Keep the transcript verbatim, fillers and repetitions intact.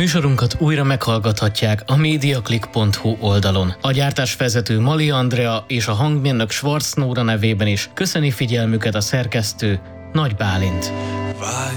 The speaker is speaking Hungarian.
Műsorunkat újra meghallgathatják a mediaclick pont hu oldalon. A gyártásvezető Mali Andrea és a hangmérnök Schwarz Nóra nevében is köszöni figyelmüket a szerkesztő Nagy Bálint. Vágy